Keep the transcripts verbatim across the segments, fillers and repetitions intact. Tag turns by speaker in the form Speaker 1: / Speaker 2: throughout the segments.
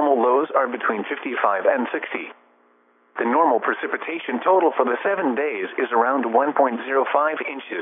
Speaker 1: normal lows are between fifty-five and sixty. The normal precipitation total for the seven days is around one point zero five inches.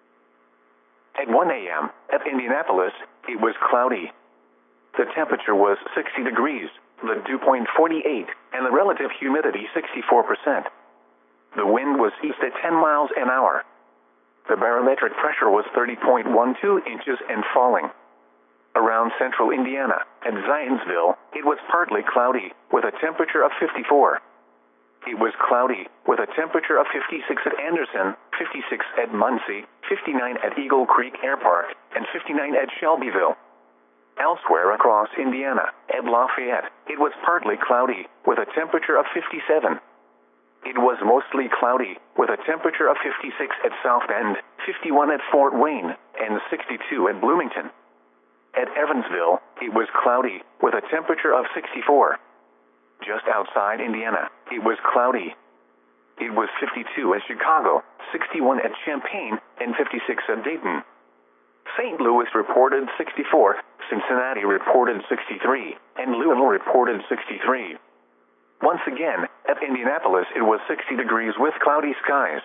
Speaker 1: At one A M, at Indianapolis, it was cloudy. The temperature was sixty degrees, the dew point forty-eight, and the relative humidity sixty-four percent. The wind was east at ten miles an hour. The barometric pressure was thirty point one two inches and falling. Around central Indiana, at Zionsville, it was partly cloudy, with a temperature of fifty-four. It was cloudy, with a temperature of fifty-six at Anderson, fifty-six at Muncie, fifty-nine at Eagle Creek Air Park, and fifty-nine at Shelbyville. Elsewhere across Indiana, at Lafayette, it was partly cloudy, with a temperature of fifty-seven. It was mostly cloudy, with a temperature of fifty-six at South Bend, fifty-one at Fort Wayne, and sixty-two at Bloomington. At Evansville, it was cloudy, with a temperature of sixty-four. Just outside Indiana, it was cloudy. It was fifty-two at Chicago, sixty-one at Champaign, and fifty-six at Dayton. Saint Louis reported sixty-four, Cincinnati reported sixty-three, and Louisville reported sixty-three. Once again, at Indianapolis it was sixty degrees with cloudy skies.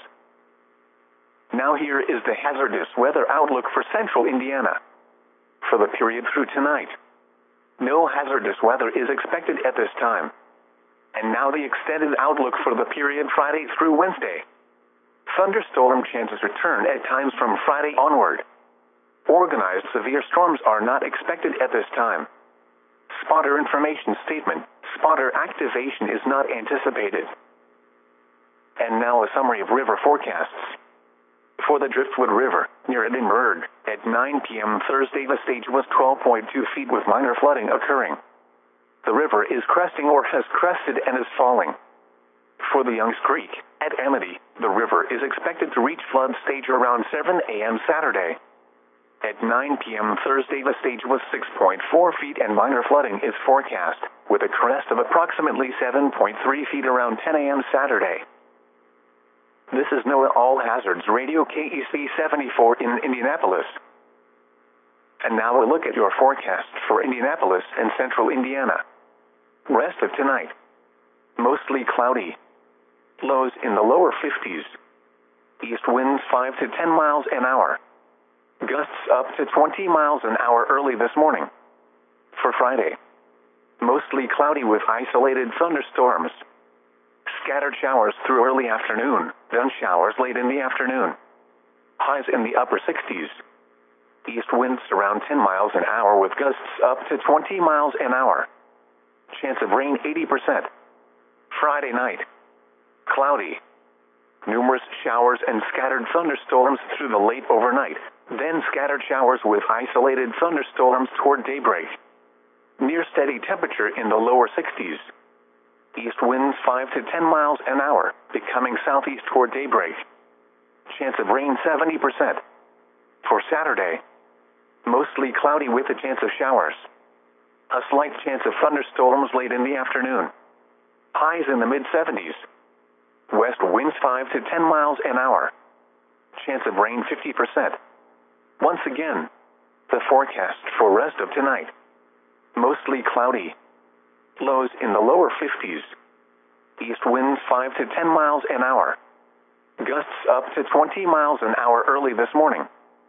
Speaker 1: Now here is the hazardous weather outlook for central Indiana. For the period through tonight, no hazardous weather is expected at this time. And now the extended outlook for the period Friday through Wednesday. Thunderstorm chances return at times from Friday onward. Organized severe storms are not expected at this time. Spotter information statement, spotter activation is not anticipated. And now a summary of river forecasts. For the Driftwood River, near Edinburgh, at nine P M Thursday the stage was twelve point two feet with minor flooding occurring. The river is cresting or has crested and is falling. For the Youngs Creek, at Amity, the river is expected to reach flood stage around seven A M Saturday. At nine P M Thursday the stage was six point four feet and minor flooding is forecast, with a crest of approximately seven point three feet around ten A M Saturday. This is NOAA All Hazards Radio K E C seventy-four in Indianapolis. And now a look at your forecast for Indianapolis and central Indiana. Rest of tonight. Mostly cloudy. Lows in the lower fifties. East winds five to ten miles an hour. Gusts up to twenty miles an hour early this morning. For Friday. Mostly cloudy with isolated thunderstorms. Scattered showers through early afternoon, then showers late in the afternoon. Highs in the upper sixties. East winds around ten miles an hour with gusts up to twenty miles an hour. Chance of rain eighty percent. Friday night. Cloudy. Numerous showers and scattered thunderstorms through the late overnight, then scattered showers with isolated thunderstorms toward daybreak. Near steady temperature in the lower sixties. East winds five to ten miles an hour, becoming southeast toward daybreak. Chance of rain seventy percent. For Saturday. Mostly cloudy with a chance of showers. A slight chance of thunderstorms late in the afternoon. Highs in the mid seventies. West winds five to ten miles an hour. Chance of rain fifty percent. Once again, the forecast for rest of tonight. Mostly cloudy. Lows in the lower fifties. East winds five to ten miles an hour. Gusts up to twenty miles an hour early this morning.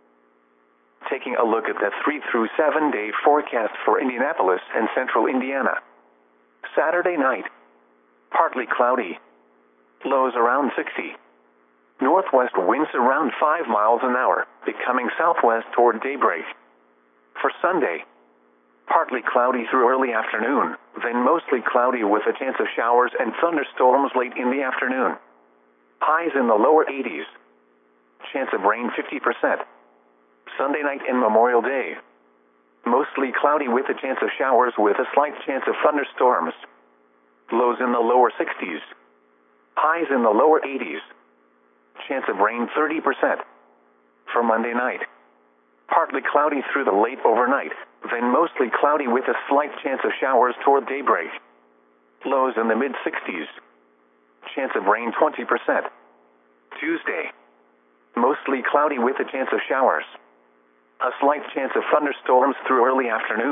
Speaker 1: Taking a look at the three through seven day forecast for Indianapolis and central Indiana. Saturday night. Partly cloudy. Lows around sixty. Northwest winds around five miles an hour, becoming southwest toward daybreak. For Sunday. Partly cloudy through early afternoon, then mostly cloudy with a chance of showers and thunderstorms late in the afternoon. Highs in the lower eighties. Chance of rain fifty percent. Sunday night and Memorial Day. Mostly cloudy with a chance of showers with a slight chance of thunderstorms. Lows in the lower sixties. Highs in the lower eighties. Chance of rain thirty percent. For Monday night. Partly cloudy through the late overnight, then mostly cloudy with a slight chance of showers toward daybreak. Lows in the mid sixties. Chance of rain twenty percent. Tuesday. Mostly cloudy with a chance of showers. A slight chance of thunderstorms through early afternoon,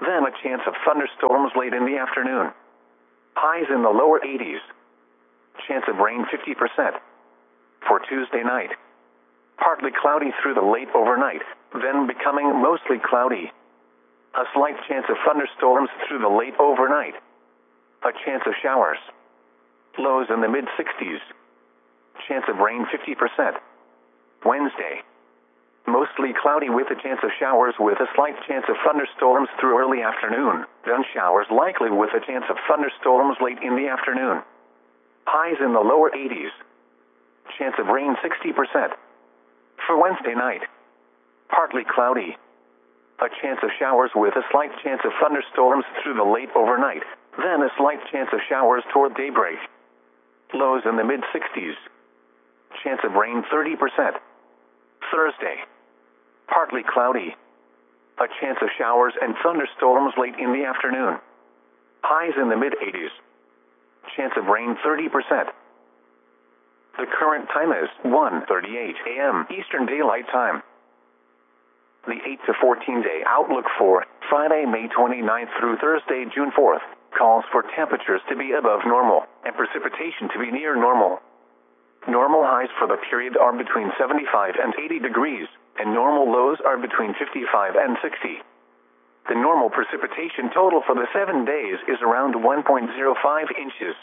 Speaker 1: then a chance of thunderstorms late in the afternoon. Highs in the lower eighties. Chance of rain fifty percent. For Tuesday night, partly cloudy through the late overnight, then becoming mostly cloudy. A slight chance of thunderstorms through the late overnight. A chance of showers. Lows in the mid-sixties. Chance of rain fifty percent. Wednesday, mostly cloudy with a chance of showers with a slight chance of thunderstorms through early afternoon, then showers likely with a chance of thunderstorms late in the afternoon. Highs in the lower eighties. Chance of rain sixty percent. For Wednesday night, partly cloudy. A chance of showers with a slight chance of thunderstorms through the late overnight, then a slight chance of showers toward daybreak. Lows in the mid-sixties. Chance of rain thirty percent. Thursday, partly cloudy. A chance of showers and thunderstorms late in the afternoon. Highs in the mid-eighties. Chance of rain thirty percent. The current time is one thirty-eight a m Eastern Daylight Time. The eight to fourteen day outlook for Friday, May twenty-ninth through Thursday, June fourth, calls for temperatures to be above normal and precipitation to be near normal. Normal highs for the period are between seventy-five and eighty degrees, and normal lows are between fifty-five and sixty. The normal precipitation total for the seven days is around one point zero five inches.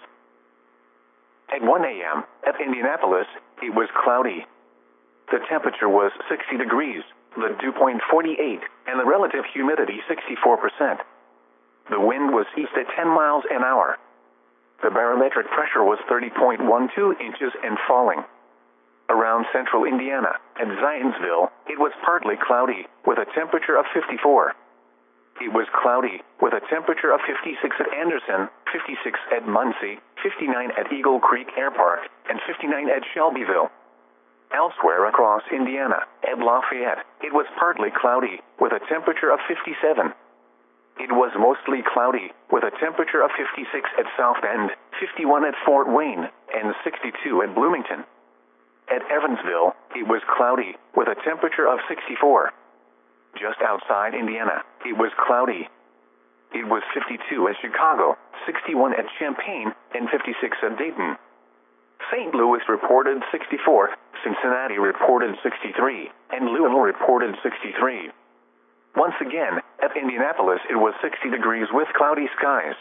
Speaker 1: At one a m at Indianapolis, it was cloudy. The temperature was sixty degrees, the dew point forty-eight, and the relative humidity sixty-four percent. The wind was east at ten miles an hour. The barometric pressure was thirty point one two inches and falling. Around central Indiana and Zionsville, it was partly cloudy, with a temperature of fifty-four. It was cloudy, with a temperature of fifty-six at Anderson, fifty-six at Muncie, fifty-nine at Eagle Creek Air Park, and fifty-nine at Shelbyville. Elsewhere across Indiana, at Lafayette, it was partly cloudy, with a temperature of fifty-seven. It was mostly cloudy, with a temperature of fifty-six at South Bend, fifty-one at Fort Wayne, and sixty-two at Bloomington. At Evansville, it was cloudy, with a temperature of sixty-four. Just outside Indiana, it was cloudy. It was fifty-two at Chicago, sixty-one at Champaign, and fifty-six at Dayton. Saint Louis reported sixty-four, Cincinnati reported sixty-three, and Louisville reported sixty-three. Once again, at Indianapolis it was sixty degrees with cloudy skies.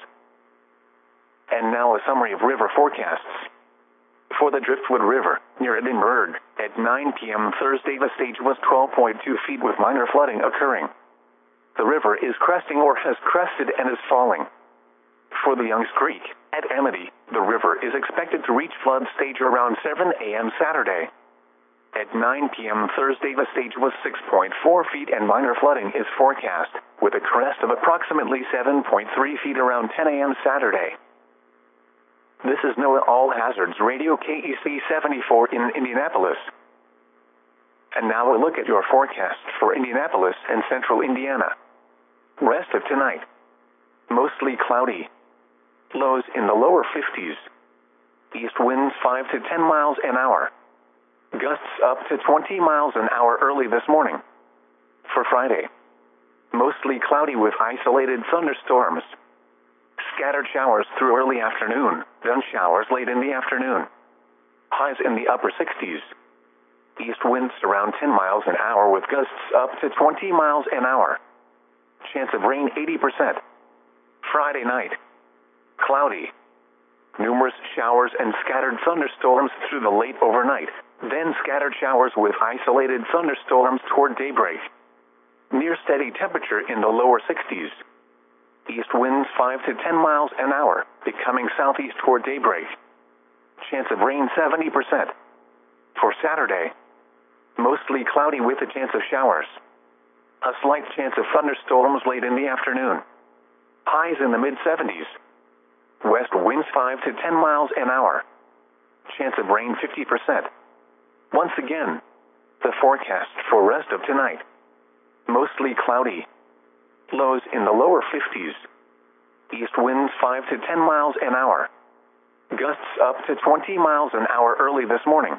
Speaker 1: And now a summary of river forecasts. For the Driftwood River, near Edinburgh, at nine p m Thursday the stage was twelve point two feet with minor flooding occurring. The river is cresting or has crested and is falling. For the Youngs Creek, at Amity, the river is expected to reach flood stage around seven a m Saturday. At nine p m Thursday the stage was six point four feet and minor flooding is forecast, with a crest of approximately seven point three feet around ten a m Saturday. This is NOAA All Hazards Radio K E C seventy-four in Indianapolis. And now a look at your forecast for Indianapolis and central Indiana. Rest of tonight. Mostly cloudy. Lows in the lower fifties. East winds five to ten miles an hour. Gusts up to twenty miles an hour early this morning. For Friday, mostly cloudy with isolated thunderstorms. Scattered showers through early afternoon, then showers late in the afternoon. Highs in the upper sixties. East winds around ten miles an hour with gusts up to twenty miles an hour. Chance of rain eighty percent. Friday night, cloudy. Numerous showers and scattered thunderstorms through the late overnight, then scattered showers with isolated thunderstorms toward daybreak. Near steady temperature in the lower sixties. East winds five to ten miles an hour, becoming southeast toward daybreak. Chance of rain seventy percent. For Saturday, mostly cloudy with a chance of showers. A slight chance of thunderstorms late in the afternoon. Highs in the mid-seventies. West winds five to ten miles an hour. Chance of rain fifty percent. Once again, the forecast for rest of tonight. Mostly cloudy. Lows in the lower fifties. East winds five to ten miles an hour. Gusts up to twenty miles an hour early this morning.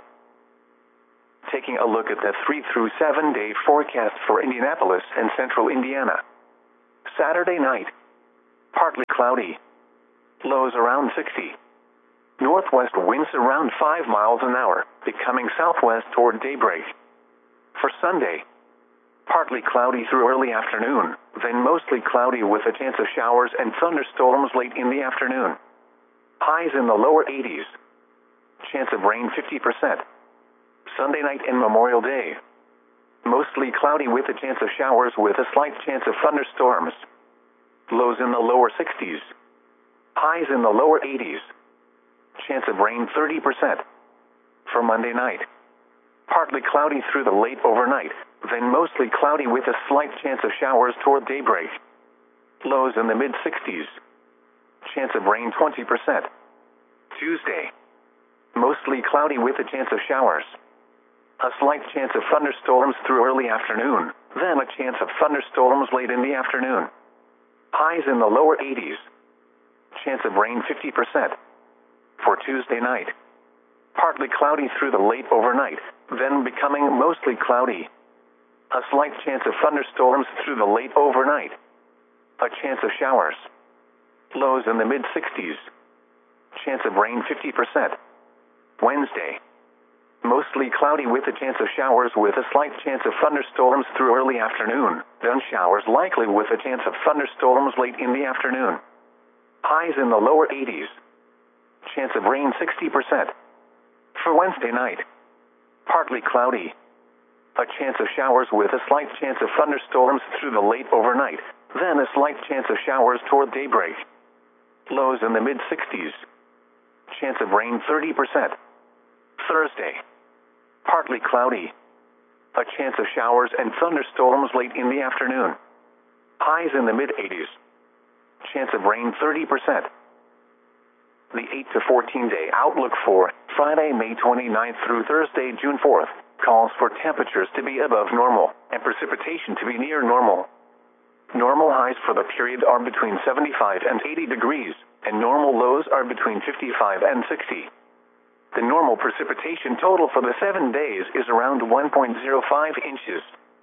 Speaker 1: Taking a look at the three through seven day forecast for Indianapolis and central Indiana. Saturday night, partly cloudy. Lows around sixty. Northwest winds around five miles an hour, becoming southwest toward daybreak. For Sunday, partly cloudy through early afternoon, then mostly cloudy with a chance of showers and thunderstorms late in the afternoon. Highs in the lower eighties. Chance of rain fifty percent. Sunday night and Memorial Day. Mostly cloudy with a chance of showers with a slight chance of thunderstorms. Lows in the lower sixties. Highs in the lower eighties. Chance of rain thirty percent. For Monday night, partly cloudy through the late overnight, then mostly cloudy with a slight chance of showers toward daybreak. Lows in the mid-sixties. Chance of rain twenty percent. Tuesday, mostly cloudy with a chance of showers. A slight chance of thunderstorms through early afternoon, then a chance of thunderstorms late in the afternoon. Highs in the lower eighties. Chance of rain fifty percent. For Tuesday night, partly cloudy through the late overnight, then becoming mostly cloudy. A slight chance of thunderstorms through the late overnight. A chance of showers. Lows in the mid-sixties. Chance of rain fifty percent. Wednesday, mostly cloudy with a chance of showers with a slight chance of thunderstorms through early afternoon, then showers likely with a chance of thunderstorms late in the afternoon. Highs in the lower eighties. Chance of rain sixty percent. For Wednesday night, partly cloudy. A chance of showers with a slight chance of thunderstorms through the late overnight, then a slight chance of showers toward daybreak. Lows in the mid-sixties. Chance of rain thirty percent. Thursday, partly cloudy. A chance of showers and thunderstorms late in the afternoon. Highs in the mid-eighties. Chance of rain thirty percent. The eight to fourteen day outlook for Friday, May twenty-ninth through Thursday, June fourth, calls for temperatures to be above normal and precipitation to be near normal. Normal highs for the period are between seventy-five and eighty degrees, and normal lows are between fifty-five and sixty. The normal precipitation total for the seven days is around one point zero five inches.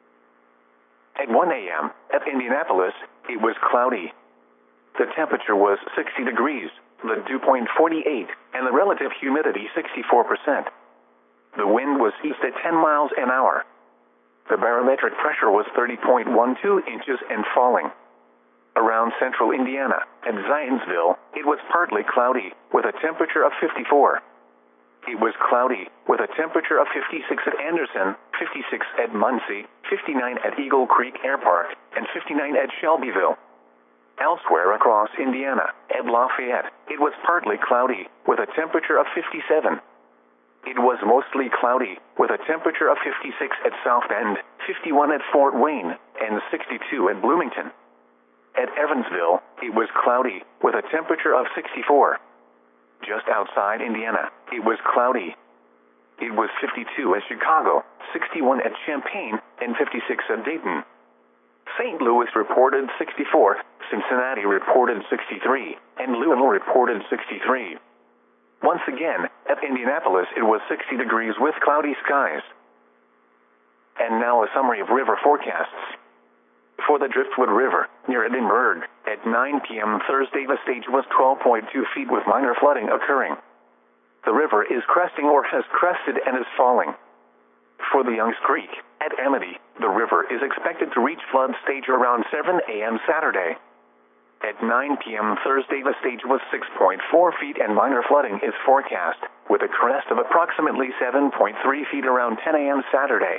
Speaker 1: At one a m at Indianapolis, it was cloudy. The temperature was sixty degrees, the dew point forty-eight, and the relative humidity sixty-four percent. The wind was east at ten miles an hour. The barometric pressure was thirty point one two inches and falling. Around central Indiana, at Zionsville, it was partly cloudy, with a temperature of fifty-four. It was cloudy, with a temperature of fifty-six at Anderson, fifty-six at Muncie, fifty-nine at Eagle Creek Air Park, and fifty-nine at Shelbyville. Elsewhere across Indiana, at Lafayette, it was partly cloudy, with a temperature of fifty-seven. It was mostly cloudy, with a temperature of fifty-six at South Bend, fifty-one at Fort Wayne, and sixty-two at Bloomington. At Evansville, it was cloudy, with a temperature of sixty-four. Just outside Indiana, it was cloudy. It was fifty-two at Chicago, sixty-one at Champaign, and fifty-six at Dayton. Saint Louis reported sixty-four, Cincinnati reported sixty-three, and Louisville reported sixty-three. Once again, at Indianapolis it was sixty degrees with cloudy skies. And now a summary of river forecasts. For the Driftwood River, near Edinburgh, at nine p m Thursday the stage was twelve point two feet with minor flooding occurring. The river is cresting or has crested and is falling. For the Youngs Creek, at Amity, the river is expected to reach flood stage around seven a m Saturday. At nine p m Thursday the stage was six point four feet and minor flooding is forecast, with a crest of approximately seven point three feet around ten a m Saturday.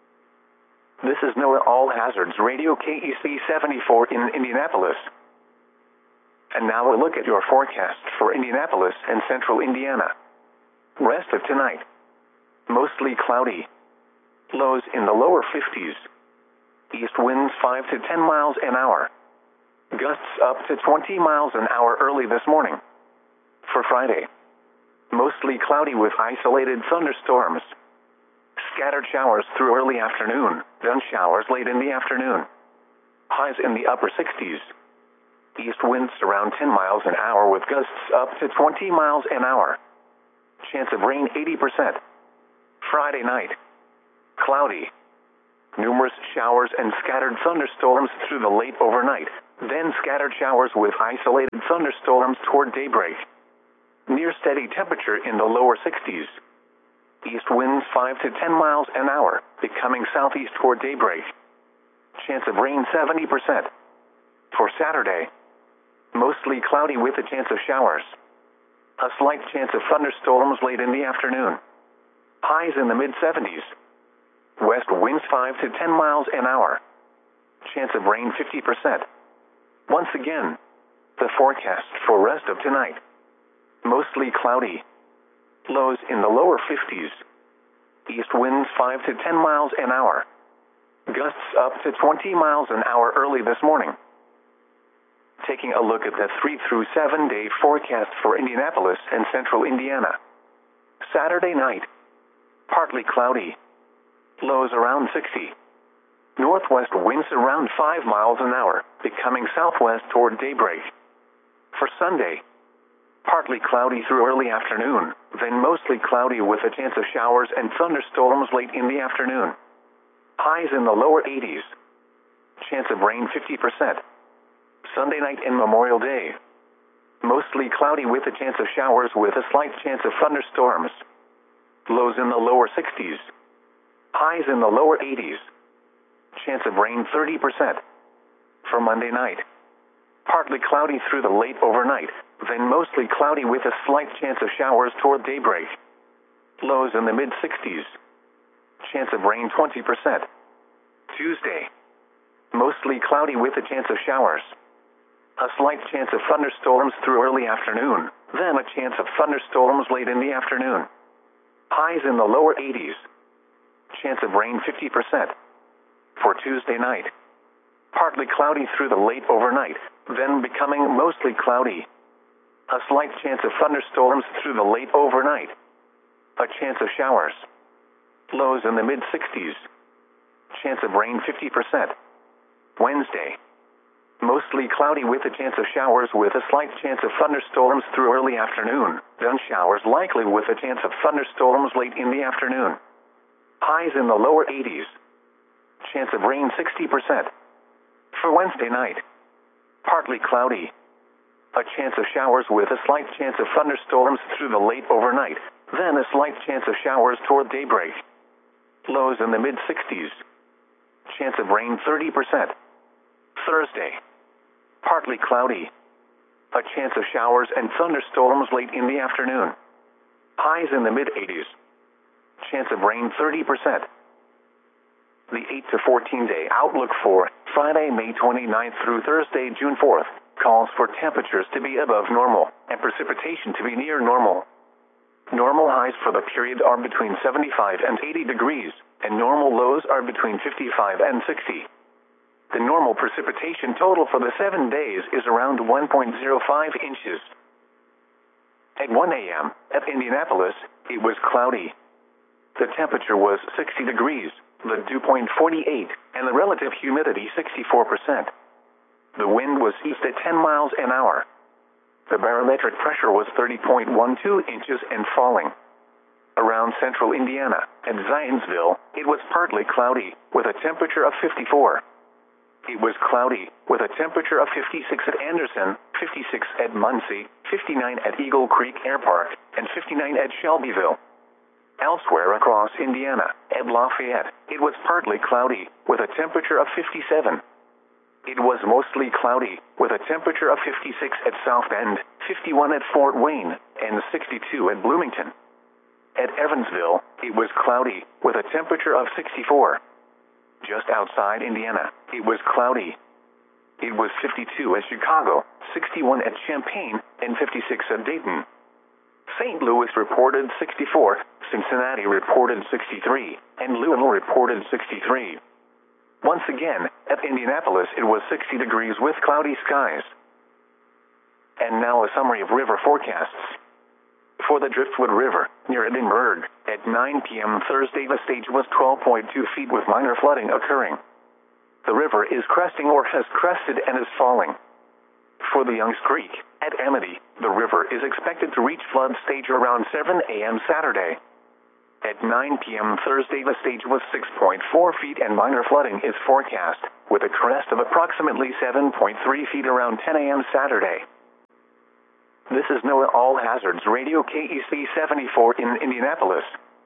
Speaker 1: This is NOAA All Hazards Radio K E C seventy-four in Indianapolis. And now a look at your forecast for Indianapolis and central Indiana. Rest of tonight. Mostly cloudy. Lows in the lower fifties. East winds five to ten miles an hour. Gusts up to twenty miles an hour early this morning. For Friday. Mostly cloudy with isolated thunderstorms. Scattered showers through early afternoon, then showers late in the afternoon. Highs in the upper sixties. East winds around ten miles an hour with gusts up to twenty miles an hour. Chance of rain eighty percent. Friday night. Cloudy. Numerous showers and scattered thunderstorms through the late overnight, then scattered showers with isolated thunderstorms toward daybreak. Near steady temperature in the lower sixties. East winds five to ten miles an hour, becoming southeast toward daybreak. Chance of rain seventy percent. For Saturday, mostly cloudy with a chance of showers. A slight chance of thunderstorms late in the afternoon. Highs in the mid seventies. West winds five to ten miles an hour. Chance of rain fifty percent. Once again, the forecast for rest of tonight. Mostly cloudy. Lows in the lower fifties. East winds five to ten miles an hour. Gusts up to twenty miles an hour early this morning. Taking a look at the three through seven day forecast for Indianapolis and central Indiana. Saturday night, partly cloudy. Lows around sixty. Northwest winds around five miles an hour, becoming southwest toward daybreak. For Sunday, partly cloudy through early afternoon, then mostly cloudy with a chance of showers and thunderstorms late in the afternoon. Highs in the lower eighties. Chance of rain fifty percent. Sunday night and Memorial Day. Mostly cloudy with a chance of showers with a slight chance of thunderstorms. Lows in the lower sixties. Highs in the lower eighties. Chance of rain thirty percent. For Monday night, partly cloudy through the late overnight, then mostly cloudy with a slight chance of showers toward daybreak. Lows in the mid sixties. Chance of rain twenty percent. Tuesday, mostly cloudy with a chance of showers. A slight chance of thunderstorms through early afternoon, then a chance of thunderstorms late in the afternoon. Highs in the lower eighties. Chance of rain fifty percent. For Tuesday night, partly cloudy through the late overnight, then becoming mostly cloudy. A slight chance of thunderstorms through the late overnight. A chance of showers. Lows in the mid sixties. Chance of rain fifty percent. Wednesday, mostly cloudy with a chance of showers with a slight chance of thunderstorms through early afternoon, then showers likely with a chance of thunderstorms late in the afternoon. Highs in the lower eighties. Chance of rain sixty percent. For Wednesday night, partly cloudy. A chance of showers with a slight chance of thunderstorms through the late overnight, then a slight chance of showers toward daybreak. Lows in the mid sixties. Chance of rain thirty percent. Thursday, partly cloudy. A chance of showers and thunderstorms late in the afternoon. Highs in the mid eighties. Chance of rain thirty percent. The eight to fourteen day outlook for Friday, May twenty-ninth through Thursday, June fourth, calls for temperatures to be above normal and precipitation to be near normal. Normal highs for the period are between seventy-five and eighty degrees, and normal lows are between fifty-five and sixty. The normal precipitation total for the seven days is around one point zero five inches. At one a m at Indianapolis, it was cloudy. The temperature was sixty degrees, the dew point forty-eight, and the relative humidity sixty-four percent. The wind was east at ten miles an hour. The barometric pressure was thirty point one two inches and falling. Around central Indiana and Zionsville, it was partly cloudy, with a temperature of fifty-four. It was cloudy, with a temperature of fifty-six at Anderson, fifty-six at Muncie, fifty-nine at Eagle Creek Air Park, and fifty-nine at Shelbyville. Elsewhere across Indiana, at Lafayette, it was partly cloudy, with a temperature of fifty-seven. It was mostly cloudy, with a temperature of fifty-six at South Bend, fifty-one at Fort Wayne, and sixty-two at Bloomington. At Evansville, it was cloudy, with a temperature of sixty-four. Just outside Indiana, it was cloudy. It was fifty-two at Chicago, sixty-one at Champaign, and fifty-six at Dayton. Saint Louis reported sixty-four, Cincinnati reported sixty-three, and Louisville reported sixty-three. Once again, at Indianapolis it was sixty degrees with cloudy skies. And now a summary of river forecasts. For the Driftwood River, near Edinburgh, at nine p m Thursday the stage was twelve point two feet with minor flooding occurring. The river is cresting or has crested and is falling. For the Youngs Creek, at Amity, the river is expected to reach flood stage around seven a m Saturday. At nine p m Thursday, the stage was six point four feet and minor flooding is forecast, with a crest of approximately seven point three feet around ten a m Saturday. This is NOAA All Hazards Radio K E C seventy-four in Indianapolis.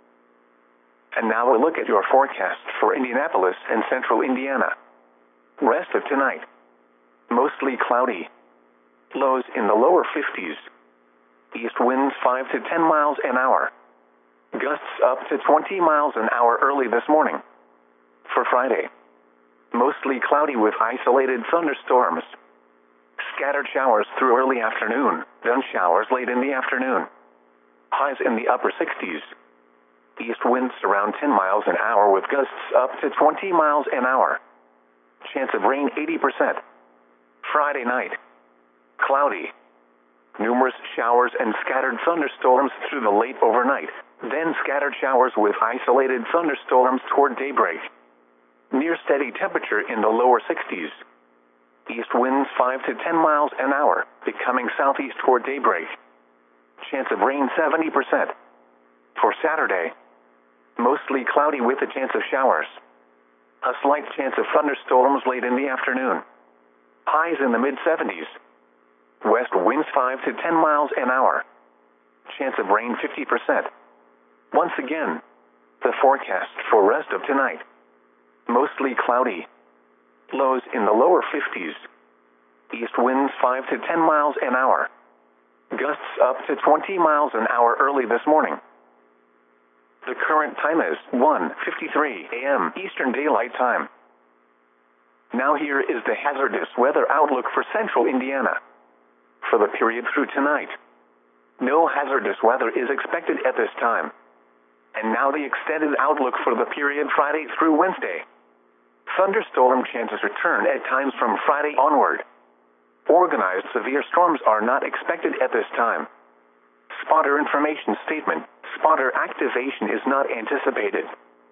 Speaker 1: And now a look at your forecast for Indianapolis and central Indiana. Rest of tonight. Mostly cloudy. Lows in the lower fifties. East winds five to ten miles an hour. Gusts up to twenty miles an hour early this morning. For Friday. Mostly cloudy with isolated thunderstorms. Scattered showers through early afternoon, then showers late in the afternoon. Highs in the upper sixties. East winds around ten miles an hour with gusts up to twenty miles an hour. Chance of rain eighty percent. Friday night. Cloudy. Numerous showers and scattered thunderstorms through the late overnight, then scattered showers with isolated thunderstorms toward daybreak. Near steady temperature in the lower sixties. East winds five to ten miles an hour, becoming southeast toward daybreak. Chance of rain seventy percent. For Saturday. Mostly cloudy with a chance of showers. A slight chance of thunderstorms late in the afternoon. Highs in the mid seventies. West winds five to ten miles an hour. Chance of rain fifty percent. Once again, the forecast for rest of tonight. Mostly cloudy. Lows in the lower fifties. East winds five to ten miles an hour. Gusts up to twenty miles an hour early this morning. The current time is one fifty-three a m Eastern Daylight Time. Now here is the hazardous weather outlook for central Indiana. For the period through tonight. No hazardous weather is expected at this time. And now the extended outlook for the period Friday through Wednesday. Thunderstorm chances return at times from Friday onward. Organized severe storms are not expected at this time. Spotter information statement. Spotter activation is not anticipated.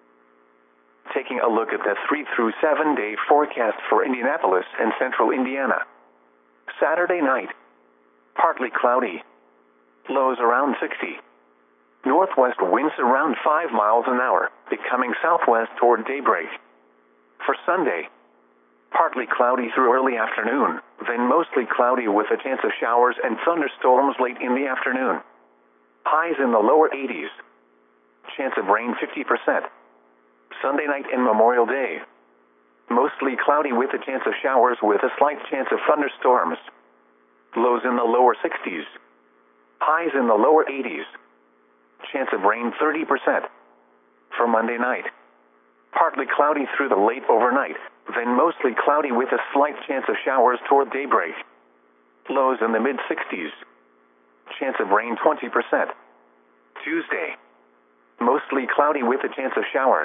Speaker 1: Taking a look at the three through seven day forecast for Indianapolis and central Indiana. Saturday night. Partly cloudy. Lows around sixty. Northwest winds around five miles an hour, becoming southwest toward daybreak. For Sunday. Partly cloudy through early afternoon, then mostly cloudy with a chance of showers and thunderstorms late in the afternoon. Highs in the lower eighties. Chance of rain fifty percent. Sunday night and Memorial Day. Mostly cloudy with a chance of showers with a slight chance of thunderstorms. Lows in the lower sixties. Highs in the lower eighties. Chance of rain thirty percent. For Monday night. Partly cloudy through the late overnight, then mostly cloudy with a slight chance of showers toward daybreak. Lows in the mid sixties. Chance of rain twenty percent. Tuesday. Mostly cloudy with a chance of showers.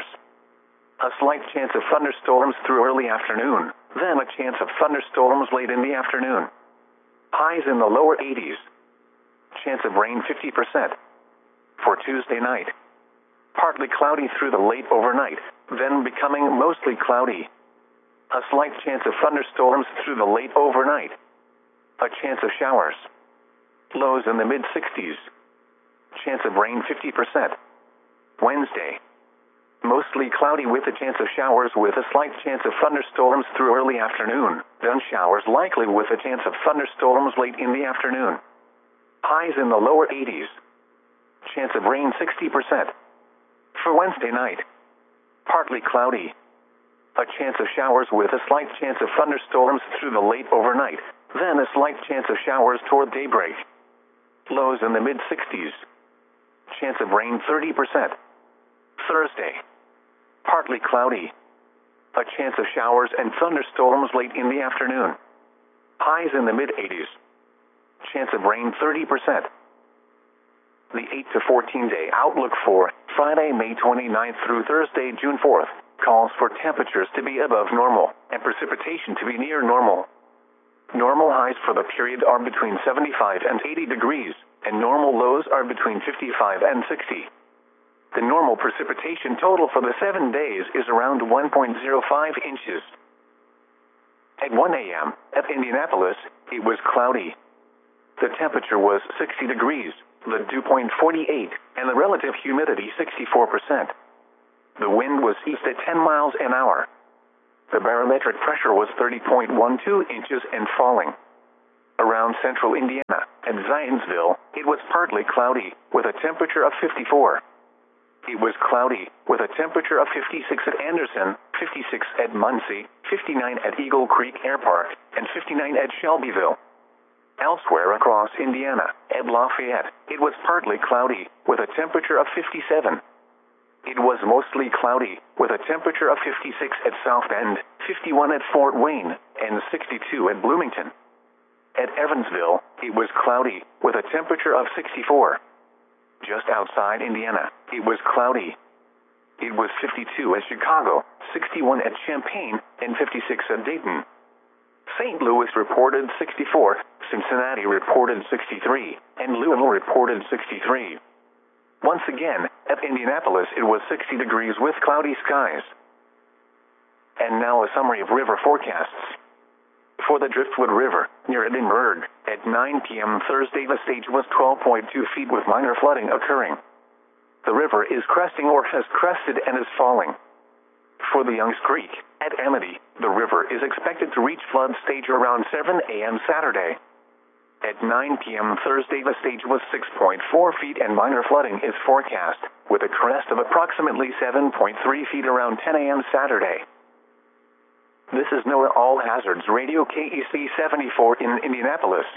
Speaker 1: A slight chance of thunderstorms through early afternoon, then a chance of thunderstorms late in the afternoon. Highs in the lower eighties. Chance of rain fifty percent. For Tuesday night. Partly cloudy through the late overnight, then becoming mostly cloudy. A slight chance of thunderstorms through the late overnight. A chance of showers. Lows in the mid sixties. Chance of rain fifty percent. Wednesday. Mostly cloudy with a chance of showers with a slight chance of thunderstorms through early afternoon, then showers likely with a chance of thunderstorms late in the afternoon. Highs in the lower eighties. Chance of rain sixty percent. For Wednesday night. Partly cloudy. A chance of showers with a slight chance of thunderstorms through the late overnight, then a slight chance of showers toward daybreak. Lows in the mid sixties. Chance of rain thirty percent. Thursday. Partly cloudy. A chance of showers and thunderstorms late in the afternoon. Highs in the mid eighties. Chance of rain thirty percent. The eight to fourteen day outlook for Friday, May twenty-ninth through Thursday, June fourth, calls for temperatures to be above normal and precipitation to be near normal. Normal highs for the period are between seventy-five and eighty degrees, and normal lows are between fifty-five and sixty. The normal precipitation total for the seven days is around one point zero five inches. At one a m at Indianapolis, it was cloudy. The temperature was sixty degrees, the dew point forty-eight. and the relative humidity sixty-four percent. The wind was east at ten miles an hour. The barometric pressure was thirty point one two inches and falling. Around central Indiana and Zionsville, it was partly cloudy, with a temperature of fifty-four. It was cloudy, with a temperature of fifty-six at Anderson, fifty-six at Muncie, fifty-nine at Eagle Creek Air Park, and fifty-nine at Shelbyville. Elsewhere across Indiana, at Lafayette, it was partly cloudy, with a temperature of fifty-seven. It was mostly cloudy, with a temperature of fifty-six at South Bend, fifty-one at Fort Wayne, and sixty-two at Bloomington. At Evansville, it was cloudy, with a temperature of sixty-four. Just outside Indiana, it was cloudy. It was fifty-two at Chicago, sixty-one at Champaign, and fifty-six at Dayton. Saint Louis reported sixty-four, Cincinnati reported sixty-three, and Louisville reported sixty-three. Once again, at Indianapolis it was sixty degrees with cloudy skies. And now a summary of river forecasts. For the Driftwood River, near Edinburgh, at nine p m Thursday the stage was twelve point two feet with minor flooding occurring. The river is cresting or has crested and is falling. For the Youngs Creek, at Amity, the river is expected to reach flood stage around seven a m Saturday. At nine p m Thursday the stage was six point four feet and minor flooding is forecast, with a crest of approximately seven point three feet around ten a m Saturday. This is NOAA All Hazards Radio K E C seventy-four in Indianapolis.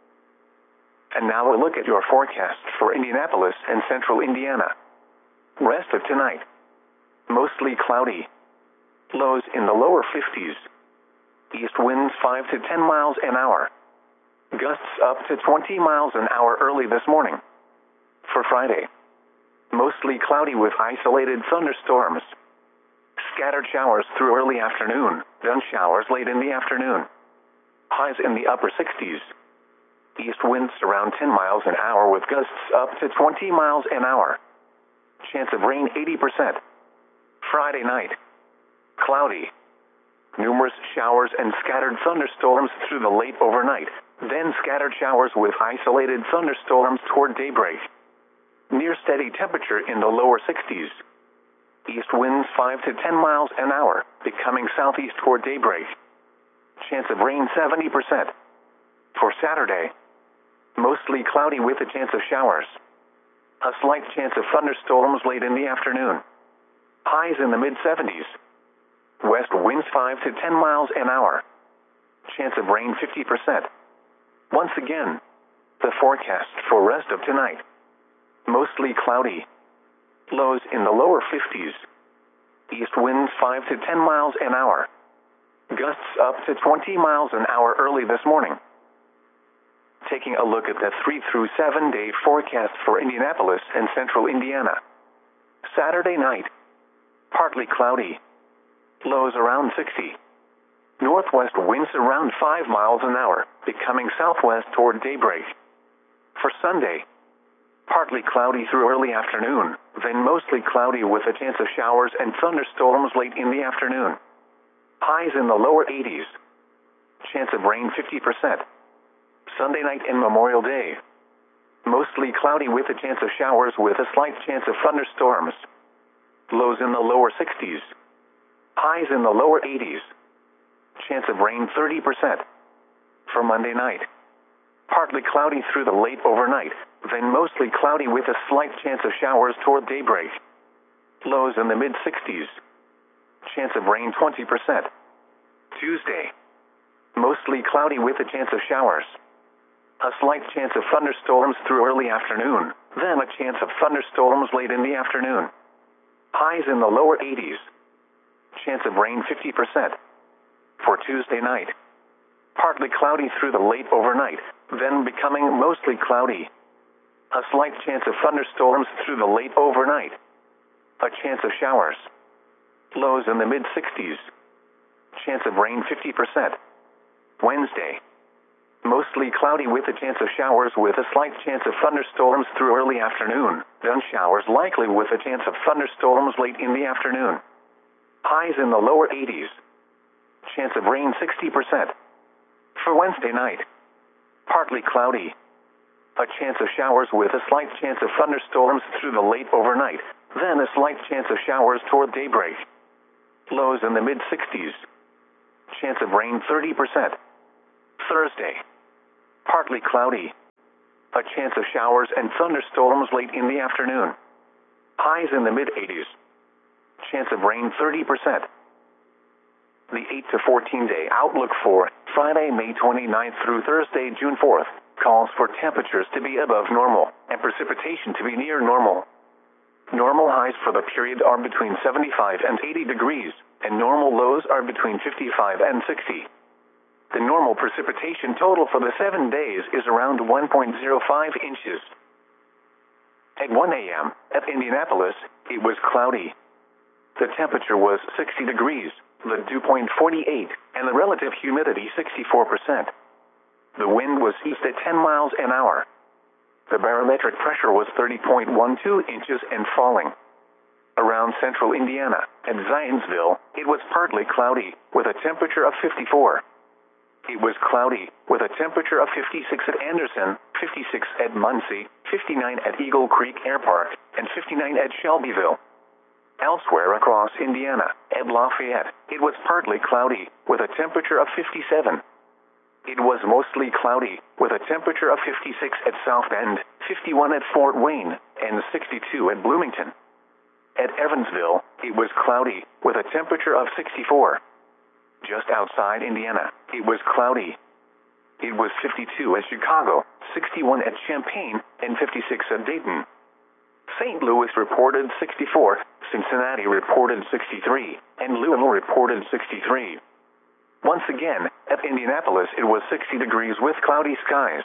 Speaker 1: And now a look at your forecast for Indianapolis and central Indiana. Rest of tonight. Mostly cloudy. Lows in the lower fifties. East winds five to ten miles an hour. Gusts up to twenty miles an hour early this morning. For Friday. Mostly cloudy with isolated thunderstorms. Scattered showers through early afternoon, then showers late in the afternoon. Highs in the upper sixties. East winds around ten miles an hour with gusts up to twenty miles an hour. Chance of rain eighty percent. Friday night. Cloudy. Numerous showers and scattered thunderstorms through the late overnight, then scattered showers with isolated thunderstorms toward daybreak. Near steady temperature in the lower sixties. East winds five to ten miles an hour, becoming southeast toward daybreak. Chance of rain seventy percent. For Saturday. Mostly cloudy with a chance of showers. A slight chance of thunderstorms late in the afternoon. Highs in the mid seventies. West winds five to ten miles an hour. Chance of rain fifty percent. Once again, the forecast for rest of tonight. Mostly cloudy. Lows in the lower fifties. East winds five to ten miles an hour. Gusts up to twenty miles an hour early this morning. Taking a look at the three through seven day forecast for Indianapolis and central Indiana. Saturday night. Partly cloudy. Lows around sixty. Northwest winds around five miles an hour, becoming southwest toward daybreak. For Sunday. Partly cloudy through early afternoon, then mostly cloudy with a chance of showers and thunderstorms late in the afternoon. Highs in the lower eighties. Chance of rain fifty percent. Sunday night and Memorial Day. Mostly cloudy with a chance of showers with a slight chance of thunderstorms. Lows in the lower sixties. Highs in the lower eighties. Chance of rain thirty percent. For Monday night. Partly cloudy through the late overnight, then mostly cloudy with a slight chance of showers toward daybreak. Lows in the mid sixties. Chance of rain twenty percent. Tuesday. Mostly cloudy with a chance of showers. A slight chance of thunderstorms through early afternoon, then a chance of thunderstorms late in the afternoon. Highs in the lower eighties. Chance of rain fifty percent. For Tuesday night. Partly cloudy through the late overnight, then becoming mostly cloudy. A slight chance of thunderstorms through the late overnight. A chance of showers. Lows in the mid sixties. Chance of rain fifty percent. Wednesday. Mostly cloudy with a chance of showers with a slight chance of thunderstorms through early afternoon, then showers likely with a chance of thunderstorms late in the afternoon. Highs in the lower eighties. Chance of rain sixty percent. For Wednesday night. Partly cloudy. A chance of showers with a slight chance of thunderstorms through the late overnight, then a slight chance of showers toward daybreak. Lows in the mid sixties. Chance of rain thirty percent. Thursday. Partly cloudy. A chance of showers and thunderstorms late in the afternoon. Highs in the mid eighties. Chance of rain thirty percent. The eight to fourteen day outlook for Friday, May twenty-ninth through Thursday, June fourth, calls for temperatures to be above normal and precipitation to be near normal. Normal highs for the period are between seventy-five and eighty degrees, and normal lows are between fifty-five and sixty. The normal precipitation total for the seven days is around one point zero five inches. At one a m at Indianapolis, it was cloudy. The temperature was sixty degrees, the dew point forty-eight, and the relative humidity sixty-four percent. The wind was east at ten miles an hour. The barometric pressure was thirty point one two inches and falling. Around central Indiana and Zionsville, it was partly cloudy, with a temperature of fifty-four. It was cloudy, with a temperature of fifty-six at Anderson, fifty-six at Muncie, fifty-nine at Eagle Creek Air Park, and fifty-nine at Shelbyville. Elsewhere across Indiana, at Lafayette, it was partly cloudy, with a temperature of fifty-seven. It was mostly cloudy, with a temperature of fifty-six at South Bend, fifty-one at Fort Wayne, and sixty-two at Bloomington. At Evansville, it was cloudy, with a temperature of sixty-four. Just outside Indiana, it was cloudy. It was fifty-two at Chicago, sixty-one at Champaign, and fifty-six at Dayton. Saint Louis reported sixty-four, Cincinnati reported sixty-three, and Louisville reported sixty-three. Once again, at Indianapolis it was sixty degrees with cloudy skies.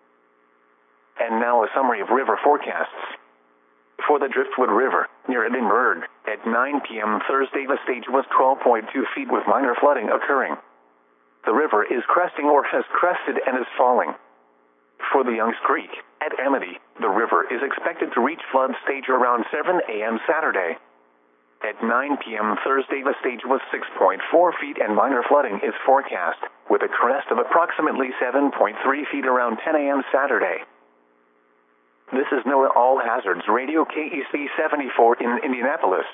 Speaker 1: And now a summary of river forecasts. For the Driftwood River, near Edinburgh, at nine p m Thursday the stage was twelve point two feet with minor flooding occurring. The river is cresting or has crested and is falling. For the Youngs Creek, at Amity, the river is expected to reach flood stage around seven a m Saturday. At nine p m Thursday the stage was six point four feet and minor flooding is forecast, with a crest of approximately seven point three feet around ten a m Saturday. This is NOAA All Hazards Radio K E C seventy-four in Indianapolis.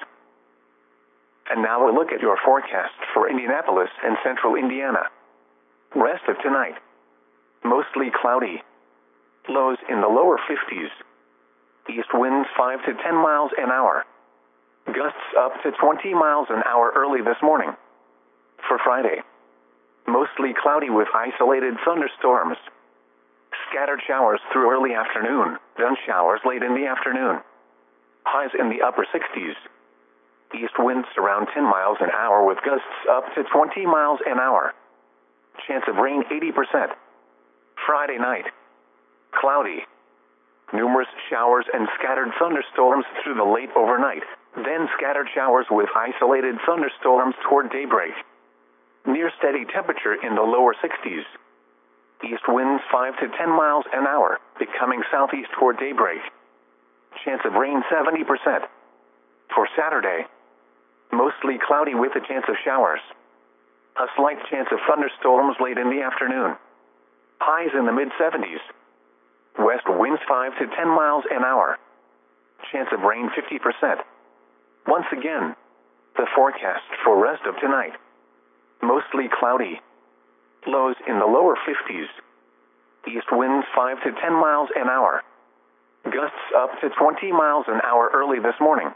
Speaker 1: And now a look at your forecast for Indianapolis and central Indiana. Rest of tonight. Mostly cloudy. Lows in the lower fifties. East winds five to ten miles an hour. Gusts up to twenty miles an hour early this morning. For Friday. Mostly cloudy with isolated thunderstorms. Scattered showers through early afternoon, then showers late in the afternoon. Highs in the upper sixties. East winds around ten miles an hour with gusts up to twenty miles an hour. Chance of rain eighty percent. Friday night. Cloudy. Numerous showers and scattered thunderstorms through the late overnight, then scattered showers with isolated thunderstorms toward daybreak. Near steady temperature in the lower sixties. East winds five to ten miles an hour, becoming southeast toward daybreak. Chance of rain seventy percent. For Saturday. Mostly cloudy with a chance of showers. A slight chance of thunderstorms late in the afternoon. Highs in the mid seventies. West winds five to ten miles an hour. Chance of rain fifty percent. Once again, the forecast for rest of tonight. Mostly cloudy. Lows in the lower fifties. East winds five to ten miles an hour. Gusts up to twenty miles an hour early this morning.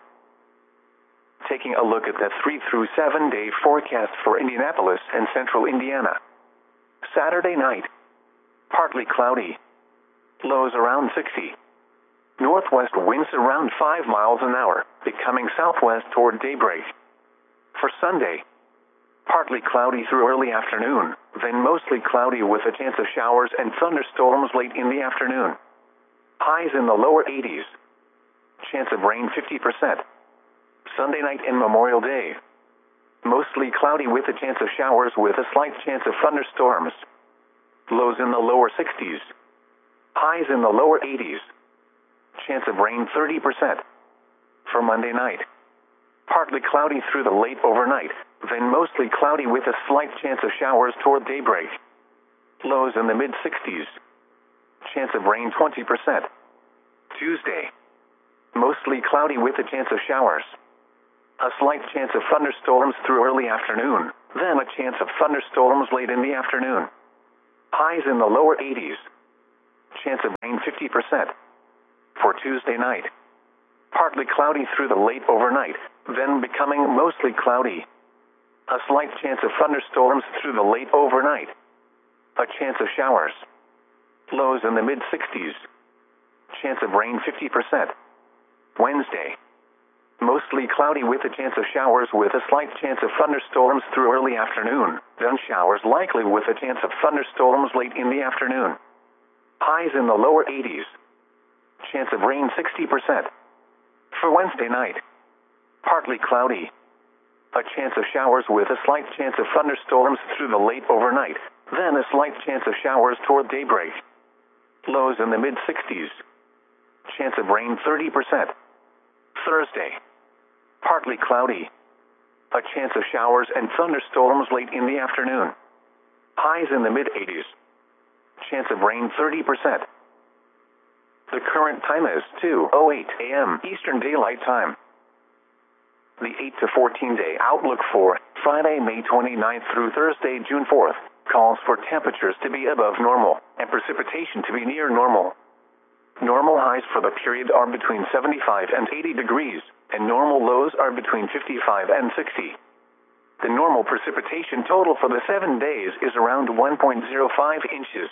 Speaker 1: Taking a look at the three through seven day forecast for Indianapolis and central Indiana. Saturday night. Partly cloudy. Lows around sixty. Northwest winds around five miles an hour, becoming southwest toward daybreak. For Sunday. Partly cloudy through early afternoon, then mostly cloudy with a chance of showers and thunderstorms late in the afternoon. Highs in the lower eighties. Chance of rain fifty percent. Sunday night and Memorial Day. Mostly cloudy with a chance of showers with a slight chance of thunderstorms. Lows in the lower sixties. Highs in the lower eighties. Chance of rain thirty percent. For Monday night. Partly cloudy through the late overnight, then mostly cloudy with a slight chance of showers toward daybreak. Lows in the mid sixties. Chance of rain twenty percent. Tuesday. Mostly cloudy with a chance of showers. A slight chance of thunderstorms through early afternoon, then a chance of thunderstorms late in the afternoon. Highs in the lower eighties. Chance of rain fifty percent. For Tuesday night. Partly cloudy through the late overnight, then becoming mostly cloudy. A slight chance of thunderstorms through the late overnight. A chance of showers. Lows in the mid-sixties. Chance of rain fifty percent. Wednesday. Mostly cloudy with a chance of showers with a slight chance of thunderstorms through early afternoon, then showers likely with a chance of thunderstorms late in the afternoon. Highs in the lower eighties. Chance of rain sixty percent. For Wednesday night. Partly cloudy. A chance of showers with a slight chance of thunderstorms through the late overnight, then a slight chance of showers toward daybreak. Lows in the mid-sixties. Chance of rain thirty percent. Thursday. Partly cloudy. A chance of showers and thunderstorms late in the afternoon. Highs in the mid-eighties. Chance of rain thirty percent. The current time is two oh eight a m Eastern Daylight Time. The eight to fourteen day outlook for Friday, May twenty-ninth through Thursday, June fourth, calls for temperatures to be above normal and precipitation to be near normal. Normal highs for the period are between seventy-five and eighty degrees, and normal lows are between fifty-five and sixty. The normal precipitation total for the seven days is around one point zero five inches.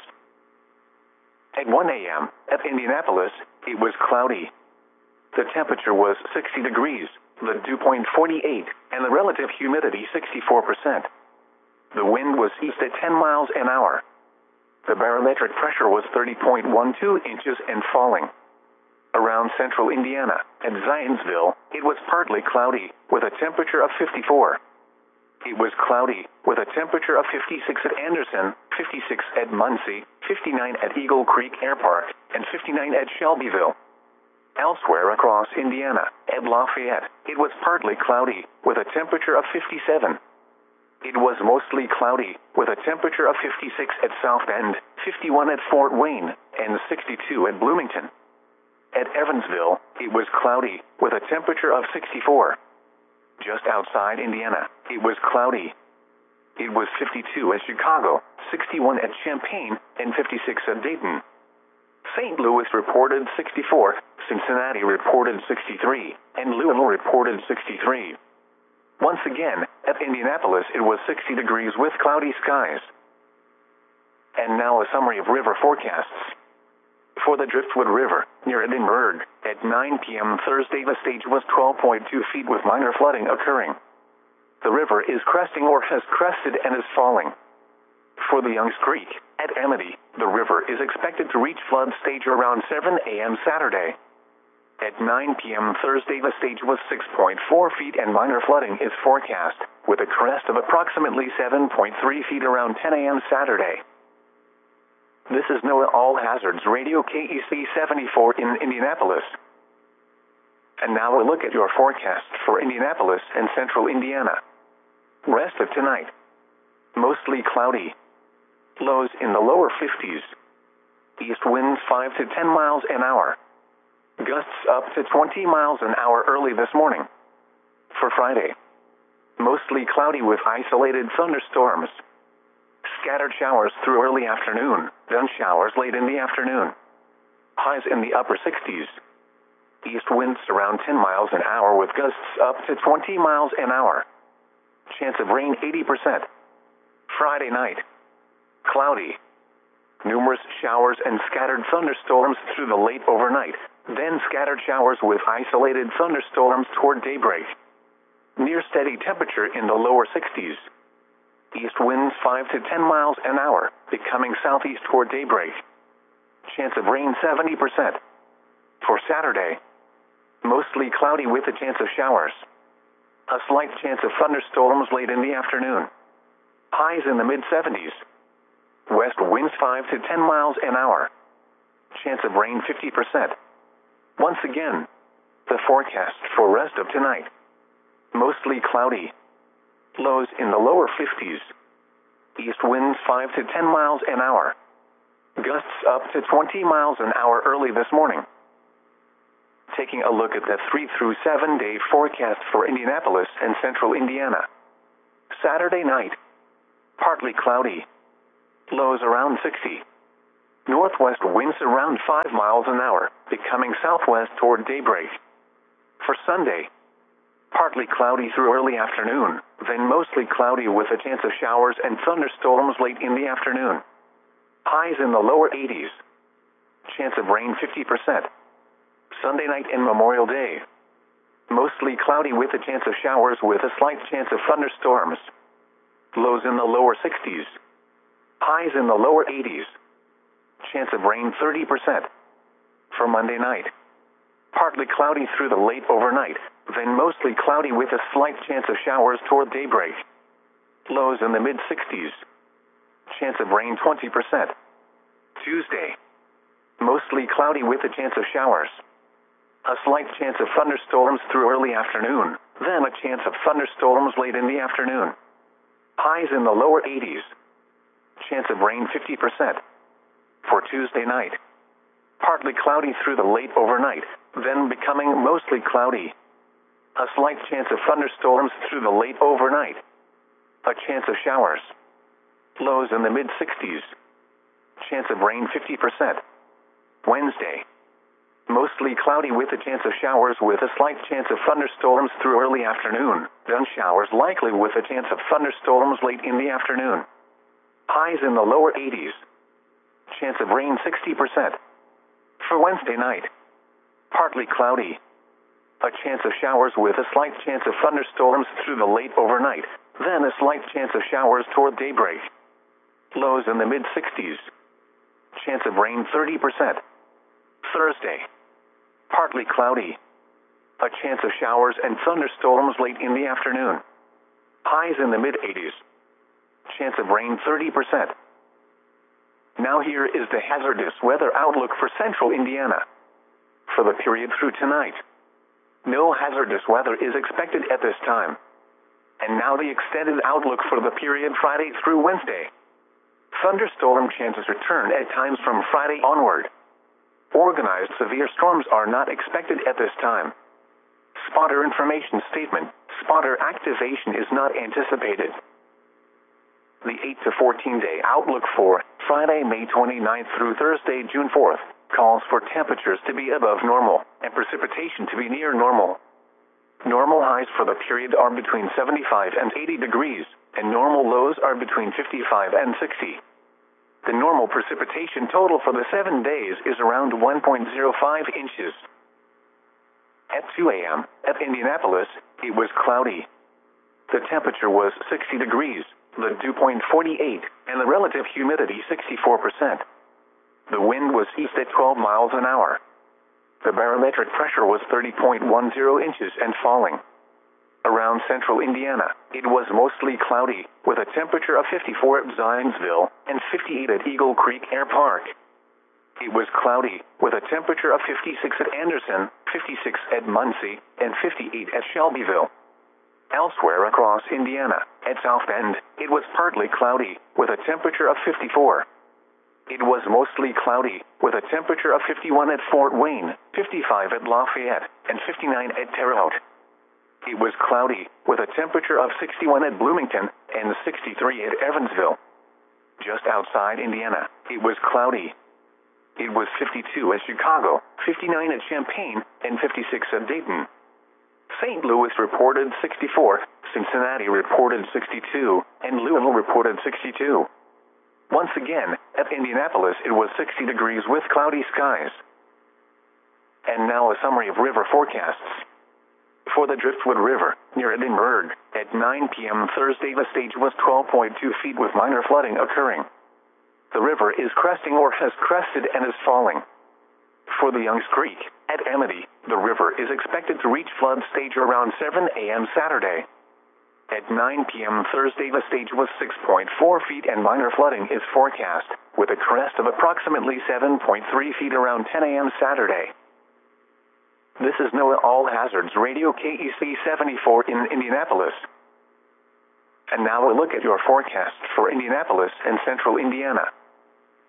Speaker 1: At one a m at Indianapolis, it was cloudy. The temperature was sixty degrees, the dew point forty-eight, and the relative humidity sixty-four percent. The wind was east at ten miles an hour. The barometric pressure was thirty point one two inches and falling. Around central Indiana, at Zionsville, it was partly cloudy, with a temperature of fifty-four. It was cloudy, with a temperature of fifty-six at Anderson, fifty-six at Muncie, fifty-nine at Eagle Creek Air Park, and fifty-nine at Shelbyville. Elsewhere across Indiana, at Lafayette, it was partly cloudy, with a temperature of fifty-seven. It was mostly cloudy, with a temperature of fifty-six at South Bend, fifty-one at Fort Wayne, and sixty-two at Bloomington. At Evansville, it was cloudy, with a temperature of sixty-four. Just outside Indiana, it was cloudy. It was fifty-two at Chicago, sixty-one at Champaign, and fifty-six at Dayton. Saint Louis reported sixty-four, Cincinnati reported sixty-three, and Louisville reported sixty-three. Once again, at Indianapolis it was sixty degrees with cloudy skies. And now a summary of river forecasts. For the Driftwood River, near Edinburgh, at nine p m Thursday the stage was twelve point two feet with minor flooding occurring. The river is cresting or has crested and is falling. For the Youngs Creek, at Amity, the river is expected to reach flood stage around seven a m Saturday. At nine p m Thursday the stage was six point four feet and minor flooding is forecast, with a crest of approximately seven point three feet around ten a m Saturday. This is NOAA All Hazards Radio K E C seventy-four in Indianapolis. And now a look at your forecast for Indianapolis and central Indiana. Rest of tonight. Mostly cloudy. Lows in the lower fifties. East winds five to ten miles an hour. Gusts up to twenty miles an hour early this morning. For Friday. Mostly cloudy with isolated thunderstorms. Scattered showers through early afternoon, then showers late in the afternoon. Highs in the upper sixties. East winds around ten miles an hour with gusts up to twenty miles an hour. Chance of rain eighty percent. Friday night. Cloudy. Numerous showers and scattered thunderstorms through the late overnight, then scattered showers with isolated thunderstorms toward daybreak. Near steady temperature in the lower sixties. East winds five to ten miles an hour, becoming southeast toward daybreak. Chance of rain seventy percent. For Saturday. Mostly cloudy with a chance of showers. A slight chance of thunderstorms late in the afternoon. Highs in the mid-seventies. West winds five to ten miles an hour. Chance of rain fifty percent. Once again, the forecast for rest of tonight. Mostly cloudy. Lows in the lower fifties. East winds five to ten miles an hour. Gusts up to twenty miles an hour early this morning. Taking a look at the three through seven day forecast for Indianapolis and central Indiana. Saturday night. Partly cloudy. Lows around sixty. Northwest winds around five miles an hour, becoming southwest toward daybreak. For Sunday. Partly cloudy through early afternoon, then mostly cloudy with a chance of showers and thunderstorms late in the afternoon. Highs in the lower eighties. Chance of rain fifty percent. Sunday night and Memorial Day. Mostly cloudy with a chance of showers with a slight chance of thunderstorms. Lows in the lower sixties. Highs in the lower eighties. Chance of rain thirty percent. For Monday night. Partly cloudy through the late overnight, then mostly cloudy with a slight chance of showers toward daybreak. Lows in the mid sixties. Chance of rain twenty percent. Tuesday. Mostly cloudy with a chance of showers. A slight chance of thunderstorms through early afternoon, then a chance of thunderstorms late in the afternoon. Highs in the lower eighties. Chance of rain fifty percent. For Tuesday night. Partly cloudy through the late overnight, then becoming mostly cloudy. A slight chance of thunderstorms through the late overnight. A chance of showers. Lows in the mid sixties. Chance of rain fifty percent. Wednesday. Mostly cloudy with a chance of showers with a slight chance of thunderstorms through early afternoon, then showers likely with a chance of thunderstorms late in the afternoon. Highs in the lower eighties. Chance of rain sixty percent. For Wednesday night. Partly cloudy. A chance of showers with a slight chance of thunderstorms through the late overnight, then a slight chance of showers toward daybreak. Lows in the mid sixties. Chance of rain thirty percent. Thursday. Partly cloudy. A chance of showers and thunderstorms late in the afternoon. Highs in the mid eighties. Chance of rain thirty percent. Now here is the hazardous weather outlook for central Indiana. For the period through tonight. No hazardous weather is expected at this time. And now the extended outlook for the period Friday through Wednesday. Thunderstorm chances return at times from Friday onward. Organized severe storms are not expected at this time. Spotter information statement. Spotter activation is not anticipated. The eight to fourteen day outlook for Friday, May twenty-ninth through Thursday, June fourth, calls for temperatures to be above normal and precipitation to be near normal. Normal highs for the period are between seventy-five and eighty degrees, and normal lows are between fifty-five and sixty. The normal precipitation total for the seven days is around one point zero five inches. At two a m, at Indianapolis, it was cloudy. The temperature was sixty degrees, the dew point forty-eight, and the relative humidity sixty-four percent. The wind was east at twelve miles an hour. The barometric pressure was thirty point one zero inches and falling. Around central Indiana, it was mostly cloudy, with a temperature of fifty-four at Zionsville and fifty-eight at Eagle Creek Air Park. It was cloudy, with a temperature of fifty-six at Anderson, fifty-six at Muncie, and fifty-eight at Shelbyville. Elsewhere across Indiana, at South Bend, it was partly cloudy, with a temperature of fifty-four. It was mostly cloudy, with a temperature of fifty-one at Fort Wayne, fifty-five at Lafayette, and fifty-nine at Terre Haute. It was cloudy, with a temperature of sixty-one at Bloomington, and sixty-three at Evansville. Just outside Indiana, it was cloudy. It was fifty-two at Chicago, fifty-nine at Champaign, and fifty-six at Dayton. Saint Louis reported sixty-four, Cincinnati reported sixty-two, and Louisville reported sixty-two. Once again, at Indianapolis it was sixty degrees with cloudy skies. And now a summary of river forecasts. For the Driftwood River, near Edinburgh, at nine p m Thursday the stage was twelve point two feet with minor flooding occurring. The river is cresting or has crested and is falling. For the Youngs Creek, at Amity, the river is expected to reach flood stage around seven a m Saturday. At nine p m Thursday the stage was six point four feet and minor flooding is forecast, with a crest of approximately seven point three feet around ten a m Saturday. This is NOAA All Hazards Radio K E C seventy-four in Indianapolis. And now a look at your forecast for Indianapolis and central Indiana.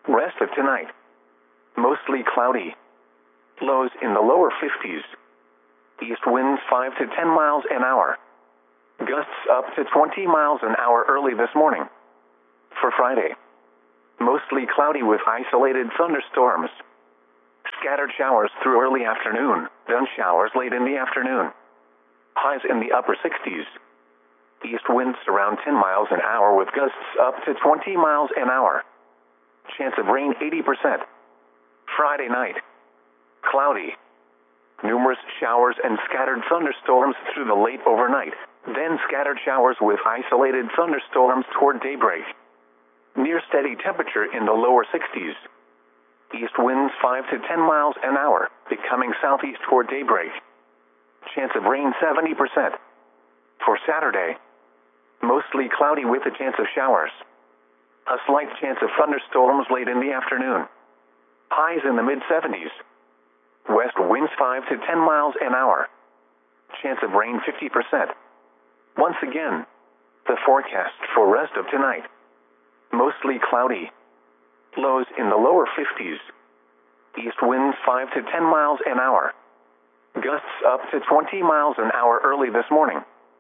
Speaker 1: Rest of tonight. Mostly cloudy. Lows in the lower fifties. East winds five to ten miles an hour. Gusts up to twenty miles an hour early this morning. For Friday. Mostly cloudy with isolated thunderstorms. Scattered showers through early afternoon, then showers late in the afternoon. Highs in the upper sixties. East winds around ten miles an hour with gusts up to twenty miles an hour. Chance of rain eighty percent. Friday night. Cloudy. Numerous showers and scattered thunderstorms through the late overnight, then scattered showers with isolated thunderstorms toward daybreak. Near steady temperature in the lower sixties. East winds five to ten miles an hour, becoming southeast toward daybreak. Chance of rain seventy percent. For Saturday. Mostly cloudy with a chance of showers. A slight chance of thunderstorms late in the afternoon. Highs in the mid seventies. West winds five to ten miles an hour. Chance of rain fifty percent. Once again, the forecast for rest of tonight. Mostly cloudy. Lows in the lower fifties. East winds five to ten miles an hour. Gusts up to twenty miles an hour early this morning.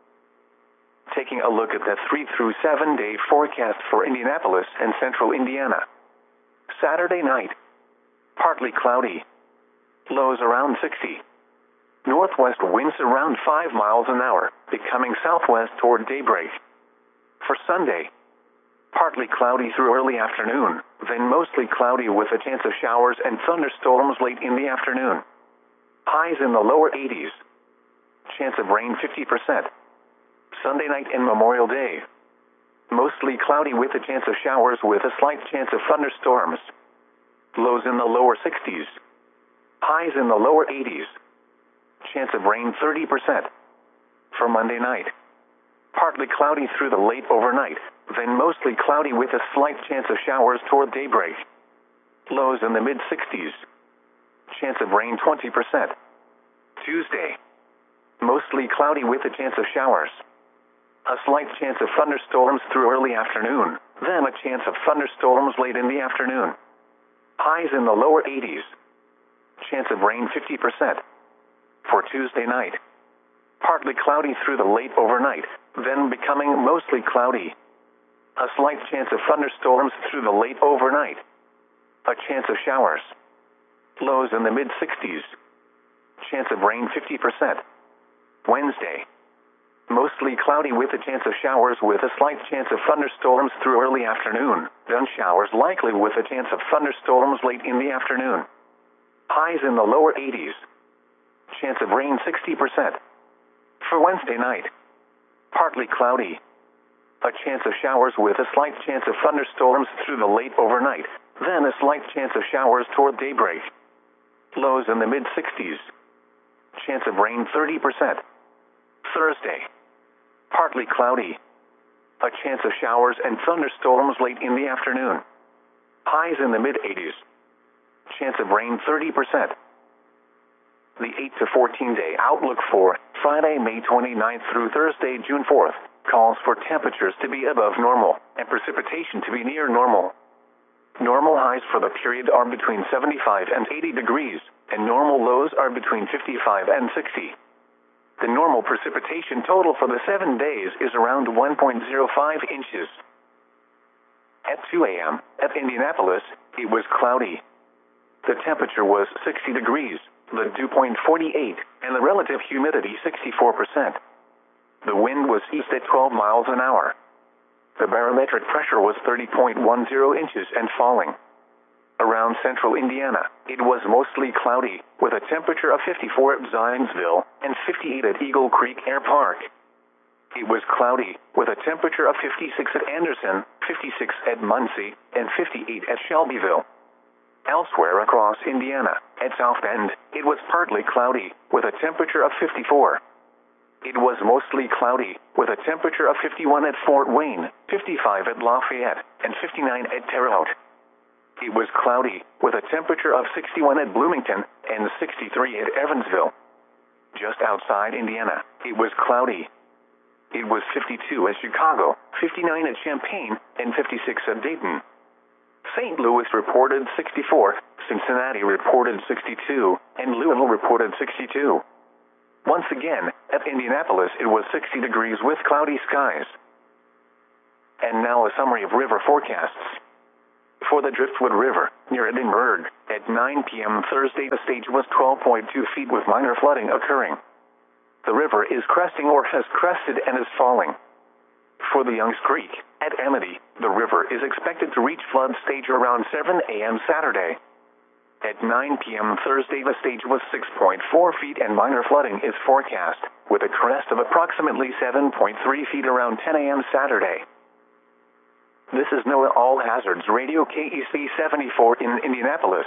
Speaker 1: Taking a look at the three through seven day forecast for Indianapolis and central Indiana. Saturday night. Partly cloudy. Lows around sixty. Northwest winds around five miles an hour, becoming southwest toward daybreak. For Sunday. Partly cloudy through early afternoon, then mostly cloudy with a chance of showers and thunderstorms late in the afternoon. Highs in the lower eighties. Chance of rain fifty percent. Sunday night and Memorial Day. Mostly cloudy with a chance of showers with a slight chance of thunderstorms. Lows in the lower sixties. Highs in the lower eighties. Chance of rain thirty percent. For Monday night. Partly cloudy through the late overnight, then mostly cloudy with a slight chance of showers toward daybreak. Lows in the mid sixties. Chance of rain twenty percent. Tuesday. Mostly cloudy with a chance of showers. A slight chance of thunderstorms through early afternoon, then a chance of thunderstorms late in the afternoon. Highs in the lower eighties. Chance of rain fifty percent. For Tuesday night. Partly cloudy through the late overnight, then becoming mostly cloudy. A slight chance of thunderstorms through the late overnight. A chance of showers. Lows in the mid sixties. Chance of rain fifty percent. Wednesday. Mostly cloudy with a chance of showers with a slight chance of thunderstorms through early afternoon, then showers likely with a chance of thunderstorms late in the afternoon. Highs in the lower eighties. Chance of rain sixty percent. For Wednesday night. Partly cloudy. A chance of showers with a slight chance of thunderstorms through the late overnight, then a slight chance of showers toward daybreak. Lows in the mid sixties. Chance of rain thirty percent. Thursday. Partly cloudy. A chance of showers and thunderstorms late in the afternoon. Highs in the mid eighties. Chance of rain thirty percent. The eight to fourteen day outlook for Friday, May twenty-ninth through Thursday, June fourth, calls for temperatures to be above normal and precipitation to be near normal. Normal highs for the period are between seventy-five and eighty degrees, and normal lows are between fifty-five and sixty. The normal precipitation total for the seven days is around one point zero five inches. At two a m, at Indianapolis, it was cloudy. The temperature was sixty degrees, the dew point forty-eight, and the relative humidity sixty-four percent. The wind was east at twelve miles an hour. The barometric pressure was thirty point one zero inches and falling. Around central Indiana, it was mostly cloudy, with a temperature of fifty-four at Zionsville and fifty-eight at Eagle Creek Air Park. It was cloudy, with a temperature of fifty-six at Anderson, fifty-six at Muncie, and fifty-eight at Shelbyville. Elsewhere across Indiana, at South Bend, it was partly cloudy, with a temperature of fifty-four. It was mostly cloudy, with a temperature of fifty-one at Fort Wayne, fifty-five at Lafayette, and fifty-nine at Terre Haute. It was cloudy, with a temperature of sixty-one at Bloomington and sixty-three at Evansville. Just outside Indiana, it was cloudy. It was fifty-two at Chicago, fifty-nine at Champaign, and fifty-six at Dayton. Saint Louis reported sixty-four, Cincinnati reported sixty-two, and Louisville reported sixty-two. Once again, at Indianapolis it was sixty degrees with cloudy skies. And now a summary of river forecasts. For the Driftwood River, near Edinburgh, at nine p m Thursday the stage was twelve point two feet with minor flooding occurring. The river is cresting or has crested and is falling. For the Youngs Creek, at Amity, the river is expected to reach flood stage around seven a m Saturday. At nine p m Thursday the stage was six point four feet and minor flooding is forecast, with a crest of approximately seven point three feet around ten a m Saturday. This is NOAA All Hazards Radio K E C seventy-four in Indianapolis.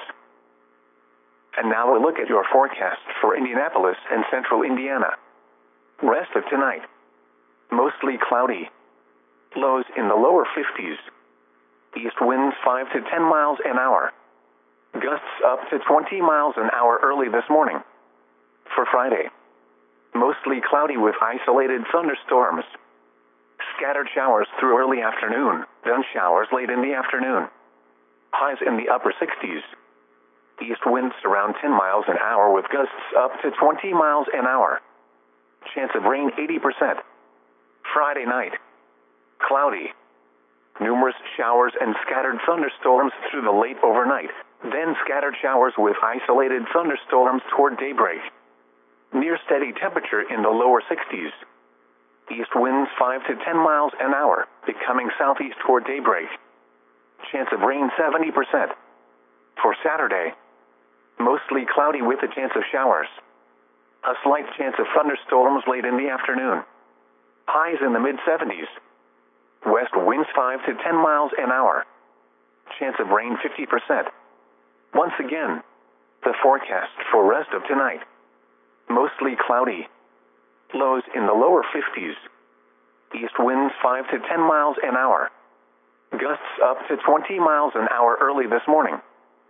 Speaker 1: And now a look at your forecast for Indianapolis and central Indiana. Rest of tonight. Mostly cloudy. Lows in the lower fifties. East winds five to ten miles an hour. Gusts up to twenty miles an hour early this morning. For Friday. Mostly cloudy with isolated thunderstorms. Scattered showers through early afternoon, then showers late in the afternoon. Highs in the upper sixties. East winds around ten miles an hour with gusts up to twenty miles an hour. Chance of rain eighty percent. Friday night. Cloudy. Numerous showers and scattered thunderstorms through the late overnight, then scattered showers with isolated thunderstorms toward daybreak. Near steady temperature in the lower sixties. East winds five to ten miles an hour, becoming southeast toward daybreak. Chance of rain seventy percent. For Saturday. Mostly cloudy with a chance of showers. A slight chance of thunderstorms late in the afternoon. Highs in the mid seventies. West winds five to ten miles an hour. Chance of rain fifty percent. Once again, the forecast for rest of tonight. Mostly cloudy. Lows in the lower fifties. East winds five to ten miles an hour. Gusts up to twenty miles an hour early this morning.